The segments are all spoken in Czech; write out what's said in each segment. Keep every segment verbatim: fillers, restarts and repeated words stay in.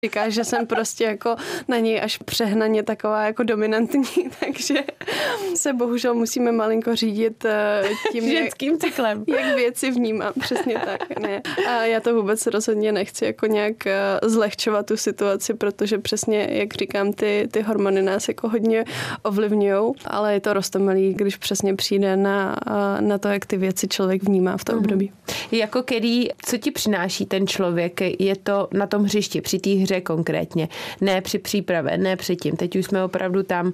Říká, že jsem prostě jako na něj až přehnaně taková jako dominantní, takže se bohužel musíme malinko řídit tím ženským cyklem. Jak věci vnímám, přesně tak. Ne. A já to vůbec rozhodně nechci jako nějak zlehčovat tu situaci, protože přesně, jak říkám, ty, ty hormony nás jako hodně ovlivňujou, ale je to roztomilý, když přesně přijde na, na to, jak ty věci člověk vnímá v tom mm. období. Jako který, co ti přináší ten člověk? Je to na tom hřišti, při té hře konkrétně, ne při přípravě, ne předtím. Teď už jsme opravdu tam.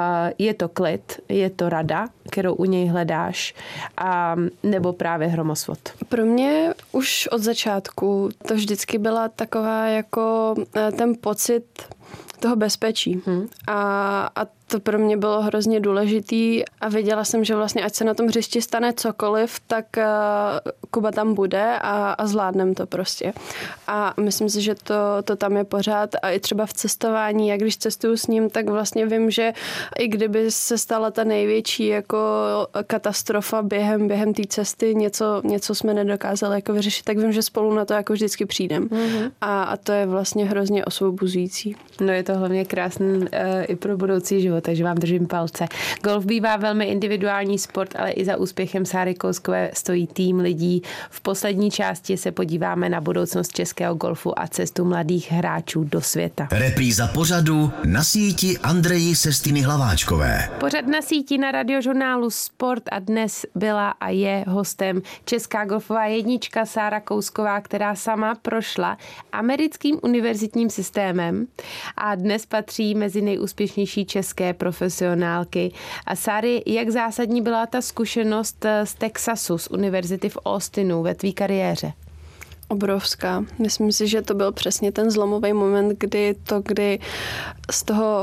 Je to klid, je to rada, kterou u něj hledáš, a nebo právě hromosvod? Pro mě už od začátku to vždycky byla taková jako ten pocit toho bezpečí. Hmm. A, a to pro mě bylo hrozně důležitý a věděla jsem, že vlastně ať se na tom hřišti stane cokoliv, tak uh, Kuba tam bude a, a zvládnem to prostě. A myslím si, že to, to tam je pořád a i třeba v cestování, jak když cestuju s ním, tak vlastně vím, že i kdyby se stala ta největší jako katastrofa během, během té cesty, něco, něco jsme nedokázali jako vyřešit, tak vím, že spolu na to jako vždycky přijdem. Mm-hmm. A, a to je vlastně hrozně osvobozující. No je to hlavně krásný uh, i pro budoucí život, takže vám držím palce. Golf bývá velmi individuální sport, ale i za úspěchem Sáry Kouskové stojí tým lidí. V poslední části se podíváme na budoucnost českého golfu a cestu mladých hráčů do světa. Repríza pořadu Na síti Andreji Sestiny Hlaváčkové. Pořad Na síti na radiožurnálu Sport a dnes byla a je hostem česká golfová jednička Sára Kousková, která sama prošla americkým univerzitním systémem a dnes patří mezi nejúspěšnější české profesionálky. A Sáry, jak zásadní byla ta zkušenost z Texasu, z univerzity v Austinu ve tvý kariéře? Obrovská. Myslím si, že to byl přesně ten zlomový moment, kdy to, kdy z toho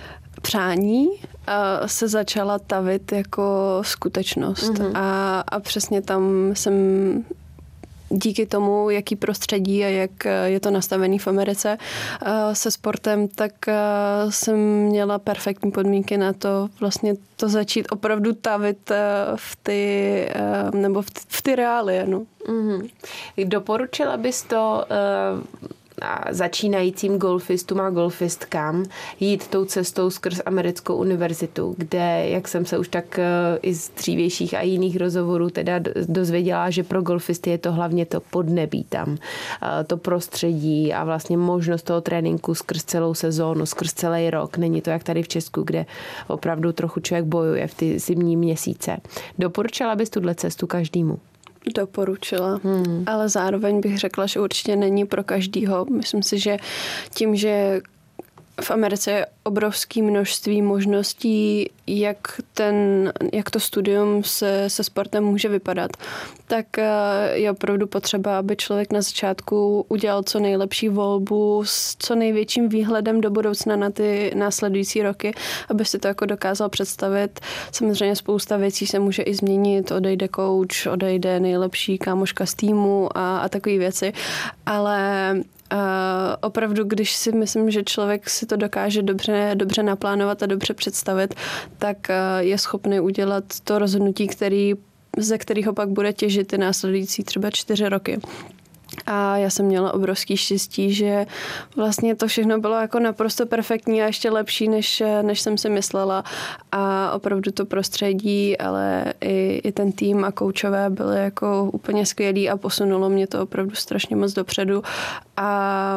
přání se začala tavit jako skutečnost. Mm-hmm. A, a přesně tam jsem díky tomu, jaký prostředí a jak je to nastavený v Americe se sportem, tak jsem měla perfektní podmínky na to vlastně to začít opravdu tavit v ty, nebo v ty reálie. No. Mm-hmm. Doporučila bys to uh... začínajícím golfistům a golfistkám jít tou cestou skrz americkou univerzitu, kde, jak jsem se už tak i z dřívějších a jiných rozhovorů teda dozvěděla, že pro golfisty je to hlavně to podnebí tam, to prostředí a vlastně možnost toho tréninku skrz celou sezónu, skrz celý rok. Není to jak tady v Česku, kde opravdu trochu člověk bojuje v ty zimní měsíce. Doporučila bys tuhle cestu každému? Doporučila, hmm. ale zároveň bych řekla, že určitě není pro každýho. Myslím si, že tím, že v Americe je obrovské množství možností, jak, ten, jak to studium se, se sportem může vypadat, tak je opravdu potřeba, aby člověk na začátku udělal co nejlepší volbu s co největším výhledem do budoucna na ty následující roky, aby si to jako dokázal představit. Samozřejmě spousta věcí se může i změnit, odejde coach, odejde nejlepší kámoška z týmu a, a takové věci, ale Uh, opravdu, když si myslím, že člověk si to dokáže dobře, dobře naplánovat a dobře představit, tak uh, je schopný udělat to rozhodnutí, který, ze kterého pak bude těžit ty následující třeba čtyři roky. A já jsem měla obrovský štěstí, že vlastně to všechno bylo jako naprosto perfektní a ještě lepší, než, než jsem si myslela. A opravdu to prostředí, ale i, i ten tým a koučové byly jako úplně skvělí a posunulo mě to opravdu strašně moc dopředu. A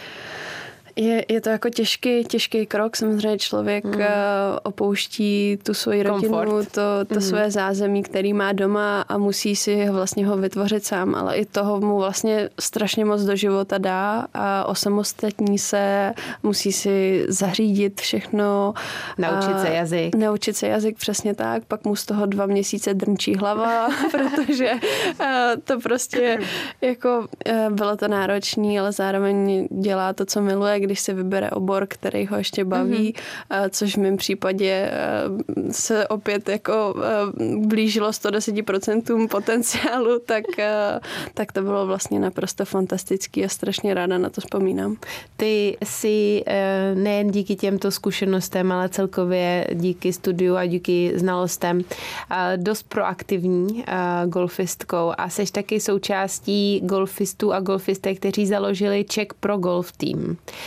Je, je to jako těžký, těžký krok. Samozřejmě člověk mm. opouští tu svoji rodinu, to, to mm. své zázemí, který má doma a musí si vlastně ho vytvořit sám, ale i toho mu vlastně strašně moc do života dá a osamostatní se, musí si zařídit všechno. Naučit se jazyk. Naučit se jazyk, přesně tak. Pak mu z toho dva měsíce drnčí hlava, protože to prostě jako bylo to náročný, ale zároveň dělá to, co miluje, když se vybere obor, který ho ještě baví, mm-hmm. což v mém případě se opět jako blížilo sto deset procent potenciálu, tak, tak to bylo vlastně naprosto fantastický a strašně ráda na to vzpomínám. Ty jsi nejen díky těmto zkušenostem, ale celkově díky studiu a díky znalostem dost proaktivní golfistkou a jsi taky součástí golfistů a golfistek, kteří založili Czech Pro Golf Team.